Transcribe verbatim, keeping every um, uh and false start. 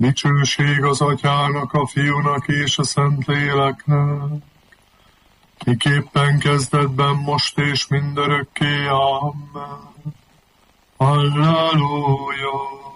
Dicsőség az Atyának, a Fiúnak és a Szentléleknek, miképpen kezdetben, most és mindörökké. Amen. Halleluja!